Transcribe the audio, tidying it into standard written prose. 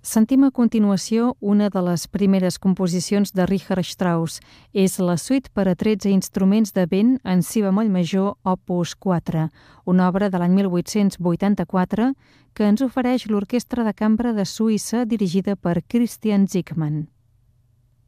Sentim a continuació una de les primeres composicions de Richard Strauss. És la suite per a 13 instruments de vent en si bemoll major opus 4, una obra de l'any 1884 que ens ofereix l'Orquestra de Cambra de Suïssa dirigida per Christian Zickmann.